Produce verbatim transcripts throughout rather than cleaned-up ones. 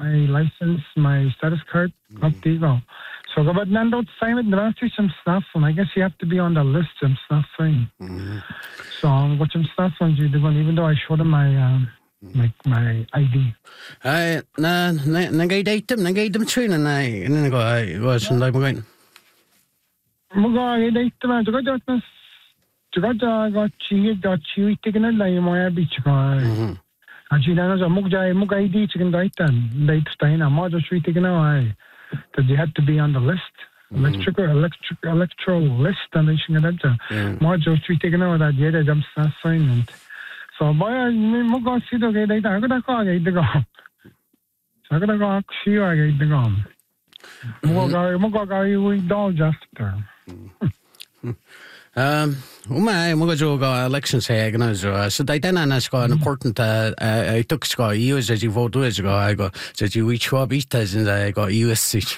my license, my status card, up there you go. So, but then don't sign it, the rest of some stuff, and I guess you have to be on the list, some stuff, fine. Mm-hmm. So, what some stuff on you doing, even though I showed them my, um, my, my I D. Ay, na, na, nag-date them, nag-date them train, and I, and then I go, I was in like going. Muga, I date them, I got that, I got, I got, she got, she taken a line, my beach, and she knows a Mugja, Muga I D, chicken date, and date Stein, a mother street taken away. That you had to be on the list, electrical, electric, electoral list, and they should get that. Module three taken over that yet, I'm assignment. So, boy, I go see the gate, I got a car, I go. So, I got a car, see, I get the gum. Muga, Muga, we don't just there. Um, my Mugajo election say, so they then ask an important, uh, I took score years as you vote years ago. I go, so you each one beat us and I got U S C.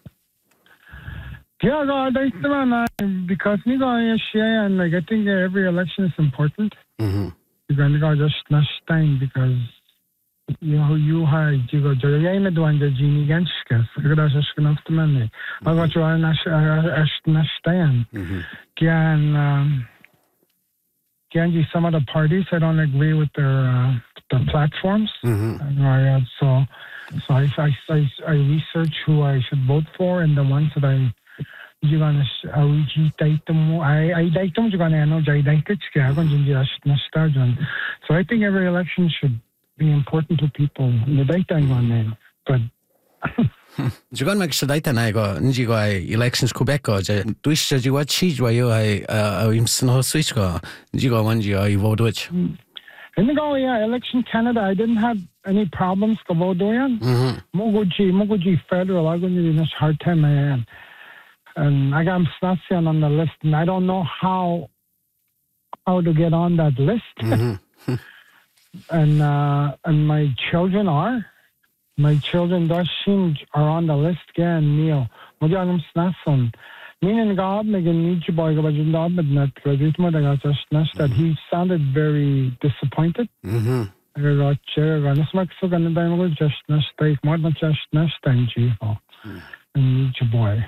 Yeah, no, that's the man, because you go, share, and like, I think every election is important. Mm-hmm. You're going to go just next time because you know, you have, you go, you're in the one that Genie Genska, so you're just going to money. I got you on a next time. Can, um, can you some of the parties I don't agree with their, uh, their platforms? Mm-hmm. Uh, so, so I, I, I, I research who I should vote for and the ones that I, you're going to, I, I date them, you're going to know, I date it, so I think every election should be important to people. The data on there, but. You got make sure that I go. You go elections Quebec. Or do you see what she's why you I I'm snow switch go. You go one you vote which. In the go yeah election Canada I didn't have any problems to vote doing. Moguji Moguji federal I going to be hard time man. And I got Snasian on the list and I don't know how how to get on that list. Mm-hmm. and uh, and my children are. My children does seem are on the list again, Neil. Mujagam Snason. Meaning God making need boy but not that he sounded very disappointed. Mm-hmm. I got chair this much so gonna die just nest take more than just nest and G-ho. And need your boy.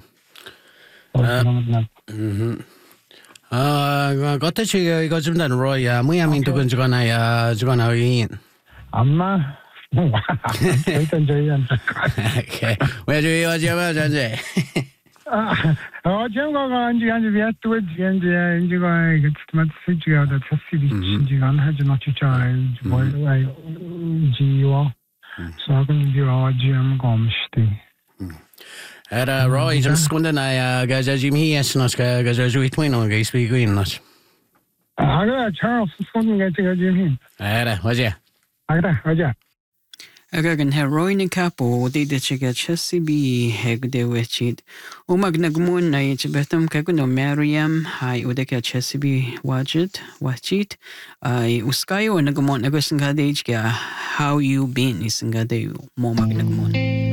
Mm-hmm. Uh, got to see you got some done, Roy. Yeah, we I mean to go to go na to go na in. Amma. Okay. Where do you want your words, Andy? Oh, Jim go on, you and you to it, and you go get much switch out at the city. You don't have not to charge, boy, like G O. So I'm going to do our Jim Gomsty. Era Roy, just going to I guys as Jimmy, yes, not guys as we twin on Gates be green. Not. I got Charles, something I think I Jimmy. Era, was ya? I got, yeah. Agagan heroin kapo di de chiga chasi bi hegde wechit. Umag nagmun na ichibetum kaguno Mariam hai udeka chasi bi wajit wachit. Ay uskayo nagmun nagusangade ichga how you been isangade mo mag nagmun.